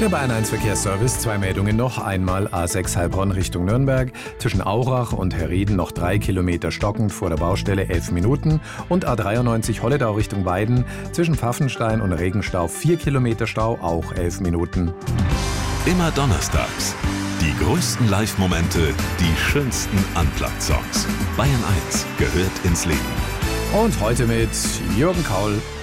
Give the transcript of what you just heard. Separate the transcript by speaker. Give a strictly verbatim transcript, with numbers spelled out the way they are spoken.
Speaker 1: Der Bayern eins Verkehrsservice, zwei Meldungen noch. Einmal A sechs Heilbronn Richtung Nürnberg, zwischen Aurach und Herrieden noch drei Kilometer stockend vor der Baustelle, elf Minuten. Und A dreiundneunzig Holledau Richtung Weiden, zwischen Pfaffenstein und Regenstau vier Kilometer Stau, auch elf Minuten.
Speaker 2: Immer donnerstags. Die größten Live-Momente, die schönsten Unplugged-Songs. Bayern eins gehört ins Leben.
Speaker 1: Und heute mit Jürgen Kaul.